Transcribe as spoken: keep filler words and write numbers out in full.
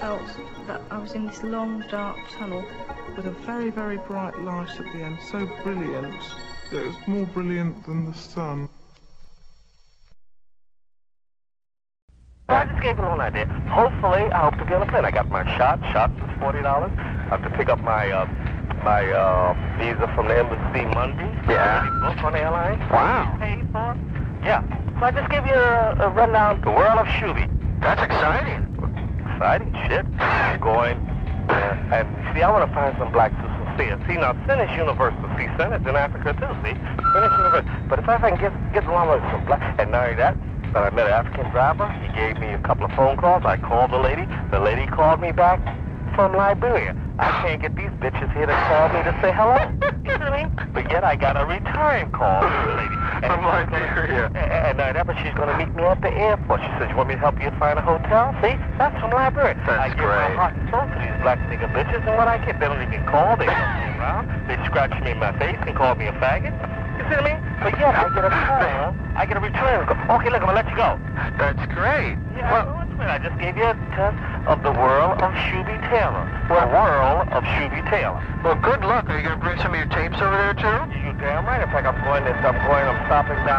felt that I was in this long, dark tunnel. With a very, very bright light at the end, so brilliant that it was more brilliant than the sun. I just gave you a little idea. Hopefully, I hope to get on a plane. I got my shot. Shot was forty dollars. I have to pick up my uh, my uh, visa from the embassy Monday. Yeah. Book on the airline. Wow. Paid for. Yeah. So I just gave you a, a rundown of the world of Shooby. That's exciting. Exciting shit. Going. Uh, and see, I want to find some blacks who sincere. See, now, Senate Universal. See, Senate's in Africa, too, see? Senate Universal. But if I can get, get along with some blacks, and not only that, but I met an African driver. He gave me a couple of phone calls. I called the lady. The lady called me back from Liberia. I can't get these bitches here to call me to say hello. You know what I mean? But yet I got a return call from the lady. From Liberia. And not that, but she's going to meet me at the airport. She said, you want me to help you find a hotel? See? That's from Liberia. That's I give great. my heart and soul to these black nigga bitches, and what I get, they don't even call. They don't me around. They scratch me in my face and call me a faggot. You see what I mean? But yet I get a return. I get a return. Okay, look, I'm going to let you go. That's great. Yeah, Well, I just gave you a test of the world of Shooby Taylor. The world of Shooby Taylor. well, good luck. Are you going to bring some of your tapes over there, too? You damn right. In fact, I'm going to, I'm going, I'm stopping down